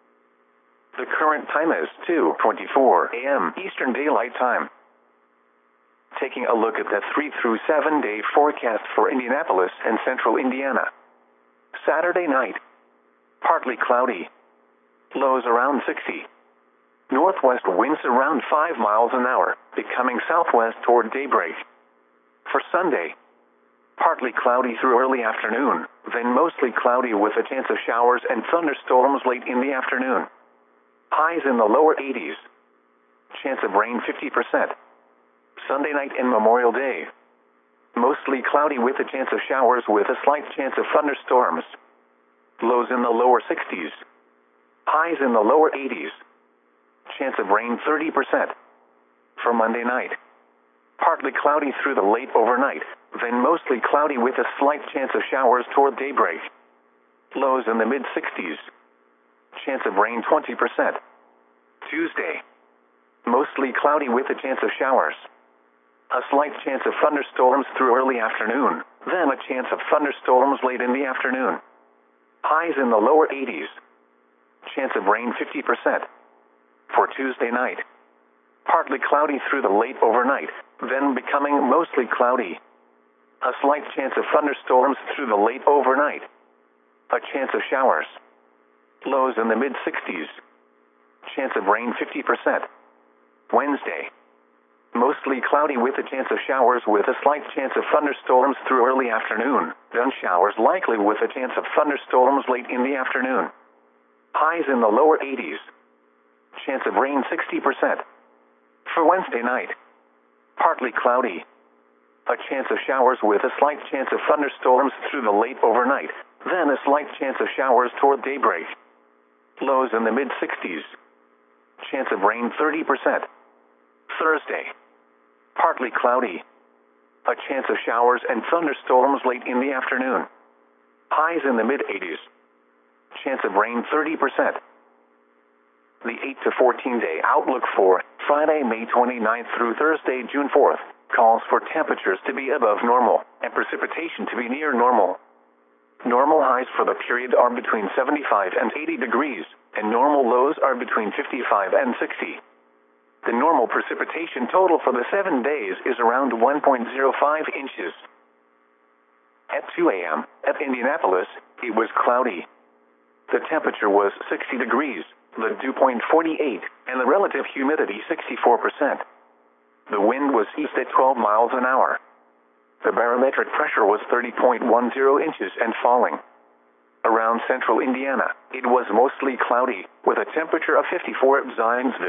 Speaker 1: The current time is two twenty-four a m Eastern Daylight Time. Taking a look at the three through seven day forecast for Indianapolis and central Indiana. Saturday night. Partly cloudy. Lows around sixty. Northwest winds around five miles an hour, becoming southwest toward daybreak. For Sunday. Partly cloudy through early afternoon, then mostly cloudy with a chance of showers and thunderstorms late in the afternoon. Highs in the lower eighties. Chance of rain fifty percent. Sunday night and Memorial Day. Mostly cloudy with a chance of showers with a slight chance of thunderstorms. Lows in the lower sixties. Highs in the lower eighties. Chance of rain thirty percent. For Monday night. Partly cloudy through the late overnight, then mostly cloudy with a slight chance of showers toward daybreak. Lows in the mid sixties. Chance of rain twenty percent. Tuesday. Mostly cloudy with a chance of showers. A slight chance of thunderstorms through early afternoon, then a chance of thunderstorms late in the afternoon. Highs in the lower eighties. Chance of rain fifty percent. For Tuesday night. Partly cloudy through the late overnight, then becoming mostly cloudy. A slight chance of thunderstorms through the late overnight. A chance of showers. Lows in the mid sixties. Chance of rain fifty percent. Wednesday. Mostly cloudy with a chance of showers with a slight chance of thunderstorms through early afternoon, then showers likely with a chance of thunderstorms late in the afternoon. Highs in the lower eighties. Chance of rain sixty percent. For Wednesday night. Partly cloudy. A chance of showers with a slight chance of thunderstorms through the late overnight, then a slight chance of showers toward daybreak. Lows in the mid sixties. Chance of rain thirty percent. Thursday. Partly cloudy. A chance of showers and thunderstorms late in the afternoon. Highs in the mid eighties. Chance of rain thirty percent. The eight to fourteen day outlook for Friday, May twenty-ninth through Thursday, June fourth, calls for temperatures to be above normal and precipitation to be near normal. Normal highs for the period are between seventy-five and eighty degrees, and normal lows are between fifty-five and sixty. The normal precipitation total for the seven days is around one point zero five inches. At two a m, at Indianapolis, it was cloudy. The temperature was sixty degrees, the dew point forty-eight, and the relative humidity sixty-four percent. The wind was east at twelve miles an hour. The barometric pressure was thirty point one zero inches and falling. Around central Indiana, it was mostly cloudy, with a temperature of fifty-four at Zionsville.